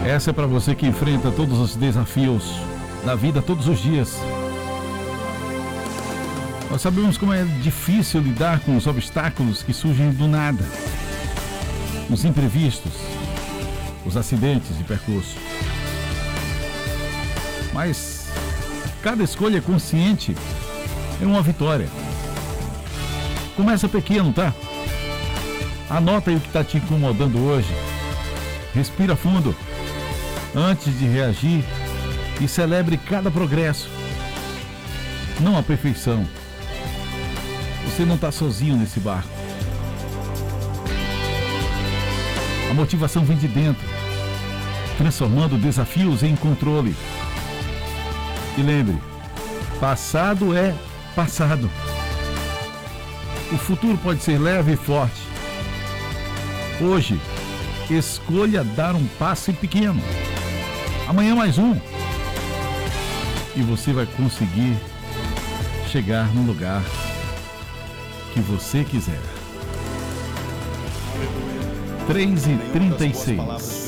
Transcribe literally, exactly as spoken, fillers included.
Essa é para você que enfrenta todos os desafios da vida todos os dias. Nós sabemos como é difícil lidar com os obstáculos que surgem do nada, os imprevistos, os acidentes de percurso. Mas cada escolha consciente é uma vitória. Começa pequeno, tá? Anota aí o que está te incomodando hoje. Respira fundo antes de reagir e celebre cada progresso, não a perfeição. Você não está sozinho nesse barco. A motivação vem de dentro, transformando desafios em controle. E lembre, passado é passado. O futuro pode ser leve e forte. Hoje, escolha dar um passo pequeno. Amanhã mais um. E você vai conseguir chegar no lugar que você quiser. três e trinta e seis.